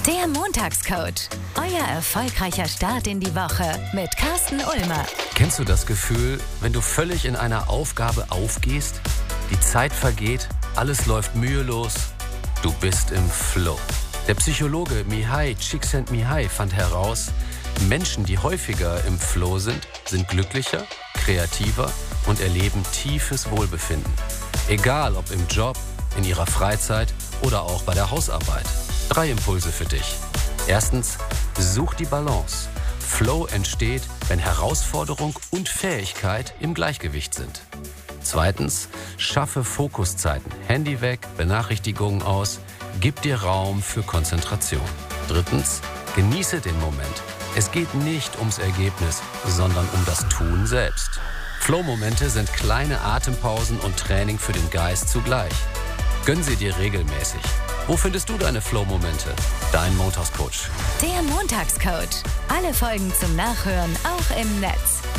Der Montagscoach. Euer erfolgreicher Start in die Woche mit Carsten Ulmer. Kennst du das Gefühl, wenn du völlig in einer Aufgabe aufgehst? Die Zeit vergeht, alles läuft mühelos, du bist im Flow. Der Psychologe Mihaly Csikszentmihalyi fand heraus, Menschen, die häufiger im Flow sind glücklicher, kreativer und erleben tiefes Wohlbefinden. Egal ob im Job, in ihrer Freizeit oder auch bei der Hausarbeit. 3 Impulse für dich. Erstens, such die Balance. Flow entsteht, wenn Herausforderung und Fähigkeit im Gleichgewicht sind. Zweitens, schaffe Fokuszeiten. Handy weg, Benachrichtigungen aus. Gib dir Raum für Konzentration. Drittens, genieße den Moment. Es geht nicht ums Ergebnis, sondern um das Tun selbst. Flow-Momente sind kleine Atempausen und Training für den Geist zugleich. Gönn sie dir regelmäßig. Wo findest du deine Flow-Momente? Dein Montagscoach. Der Montagscoach. Alle Folgen zum Nachhören auch im Netz.